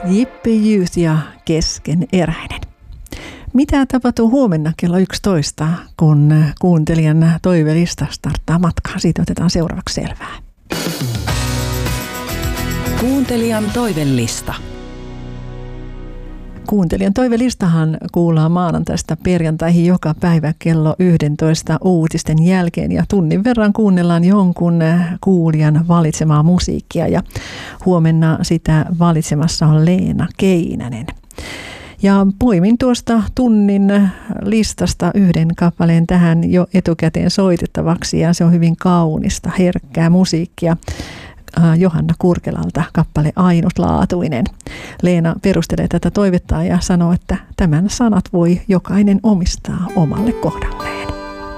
Jippi Youth ja keskeneräinen. Mitä tapahtuu huomenna kello 11, kun kuuntelijan toivelista starttaa matkaa? Siitä otetaan seuraavaksi selvää. Kuuntelijan toivelista. Kuuntelijan toivelistahan kuullaan maanantaista perjantaihin joka päivä kello 11 uutisten jälkeen ja tunnin verran kuunnellaan jonkun kuulijan valitsemaa musiikkia ja huomenna sitä valitsemassa on Leena Keinänen. Ja poimin tuosta tunnin listasta yhden kappaleen tähän jo etukäteen soitettavaksi ja se on hyvin kaunista, herkkää musiikkia. Johanna Kurkelalta kappale Ainutlaatuinen. Leena perustelee tätä toivetta ja sanoo, että tämän sanat voi jokainen omistaa omalle kohdalleen.